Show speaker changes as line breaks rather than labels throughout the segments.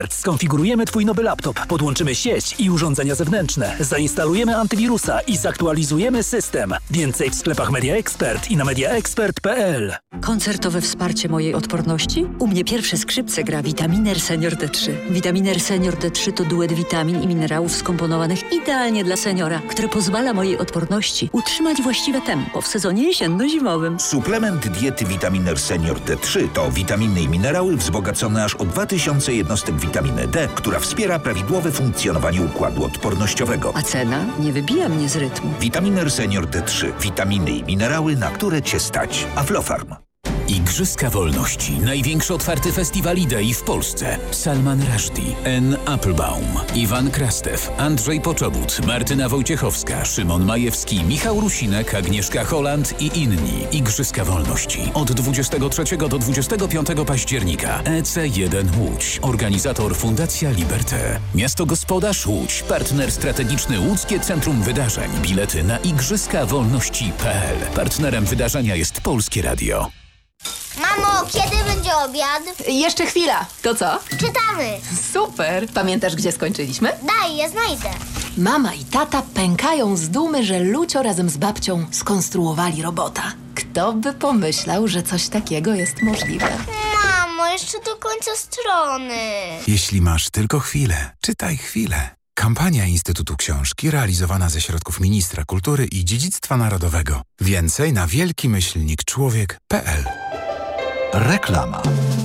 Skonfigurujemy Twój nowy laptop, podłączymy sieć i urządzenia zewnętrzne, zainstalujemy antywirusa i zaktualizujemy system. Więcej w sklepach Media Expert i na mediaexpert.pl.
Koncertowe wsparcie mojej odporności? U mnie pierwsze skrzypce gra Vitaminer Senior D3. Vitaminer Senior D3 to duet witamin i minerałów skomponowanych idealnie dla seniora, który pozwala mojej odporności utrzymać właściwe tempo w sezonie jesienno-zimowym.
Suplement diety Vitaminer Senior D3 to witaminy i minerały wzbogacone aż o 2000 jednostek witaminy D, która wspiera prawidłowe funkcjonowanie układu odpornościowego.
A cena nie wybija mnie z rytmu.
Vitaminer Senior D3. Witaminy i minerały, na które Cię stać. Aflofarm.
Igrzyska Wolności. Największy otwarty festiwal idei w Polsce. Salman Rushdie, Anne Applebaum, Iwan Krastew, Andrzej Poczobut, Martyna Wojciechowska, Szymon Majewski, Michał Rusinek, Agnieszka Holland i inni. Igrzyska Wolności. Od 23 do 25 października. EC1 Łódź. Organizator Fundacja Liberté. Miasto gospodarz Łódź. Partner strategiczny Łódzkie Centrum Wydarzeń. Bilety na igrzyskawolności.pl. Partnerem wydarzenia jest Polskie Radio.
Mamo, kiedy będzie obiad?
Jeszcze chwila. To co?
Czytamy.
Super. Pamiętasz, gdzie skończyliśmy?
Daj, ja znajdę.
Mama i tata pękają z dumy, że Lucio razem z babcią skonstruowali robota. Kto by pomyślał, że coś takiego jest możliwe?
Mamo, jeszcze do końca strony.
Jeśli masz tylko chwilę, czytaj chwilę. Kampania Instytutu Książki realizowana ze środków Ministra Kultury i Dziedzictwa Narodowego. Więcej na wielki-człowiek.pl.
Reklama.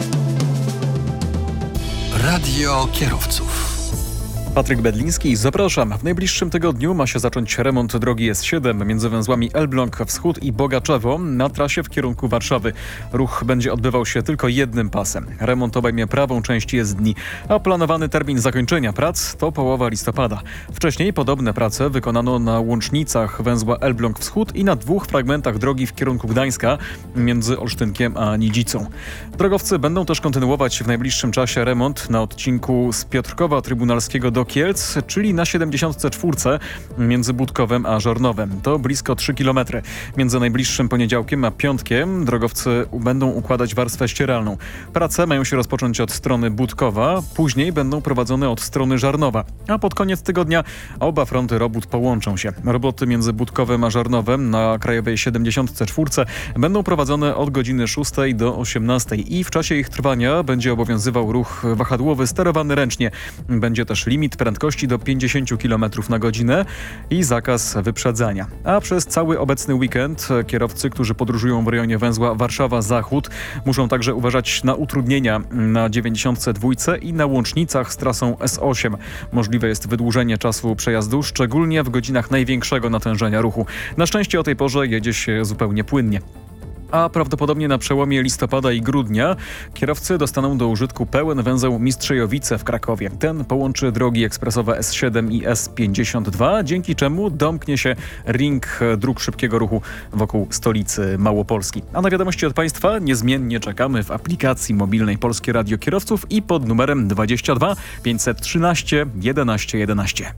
Radio kierowców.
Patryk Bedliński, zapraszam. W najbliższym tygodniu ma się zacząć remont drogi S7 między węzłami Elbląg Wschód i Bogaczewo na trasie w kierunku Warszawy. Ruch będzie odbywał się tylko jednym pasem. Remont obejmie prawą część jezdni, a planowany termin zakończenia prac to połowa listopada. Wcześniej podobne prace wykonano na łącznicach węzła Elbląg Wschód i na 2 fragmentach drogi w kierunku Gdańska między Olsztynkiem a Nidzicą. Drogowcy będą też kontynuować w najbliższym czasie remont na odcinku z Piotrkowa Trybunalskiego do Kielc, czyli na 74 między Budkowem a Żornowem. To blisko 3 km. Między najbliższym poniedziałkiem a piątkiem drogowcy będą układać warstwę ścieralną. Prace mają się rozpocząć od strony Budkowa, później będą prowadzone od strony Żarnowa, a pod koniec tygodnia oba fronty robót połączą się. Roboty między Budkowem a Żarnowem na krajowej 74 będą prowadzone od godziny 6 do 18 i w czasie ich trwania będzie obowiązywał ruch wahadłowy sterowany ręcznie. Będzie też limit prędkości do 50 km na godzinę i zakaz wyprzedzania. A przez cały obecny weekend kierowcy, którzy podróżują w rejonie węzła Warszawa-Zachód, muszą także uważać na utrudnienia na 92 i na łącznicach z trasą S8. Możliwe jest wydłużenie czasu przejazdu, szczególnie w godzinach największego natężenia ruchu. Na szczęście o tej porze jedzie się zupełnie płynnie. A prawdopodobnie na przełomie listopada i grudnia kierowcy dostaną do użytku pełen węzeł Mistrzejowice w Krakowie. Ten połączy drogi ekspresowe S7 i S52, dzięki czemu domknie się ring dróg szybkiego ruchu wokół stolicy Małopolski. A na wiadomości od Państwa niezmiennie czekamy w aplikacji mobilnej Polskie Radio Kierowców i pod numerem 22 513 11 11.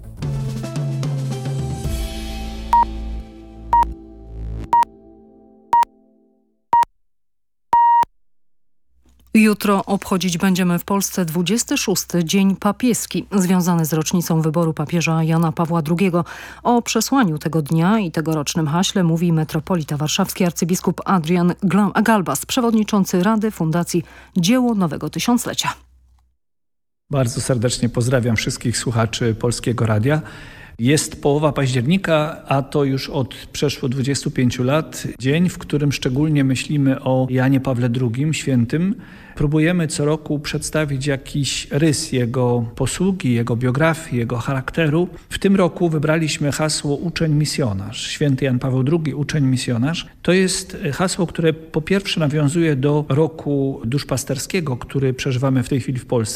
Jutro obchodzić będziemy w Polsce 26. Dzień Papieski, związany z rocznicą wyboru papieża Jana Pawła II. O przesłaniu tego dnia i tegorocznym haśle mówi metropolita warszawski arcybiskup Adrian Galbas, przewodniczący Rady Fundacji Dzieło Nowego Tysiąclecia.
Bardzo serdecznie pozdrawiam wszystkich słuchaczy Polskiego Radia. Jest połowa października, a to już od przeszło 25 lat dzień, w którym szczególnie myślimy o Janie Pawle II, świętym. Próbujemy co roku przedstawić jakiś rys jego posługi, jego biografii, jego charakteru. W tym roku wybraliśmy hasło uczeń misjonarz. Święty Jan Paweł II, uczeń misjonarz. To jest hasło, które po pierwsze nawiązuje do roku duszpasterskiego, który przeżywamy w tej chwili w Polsce.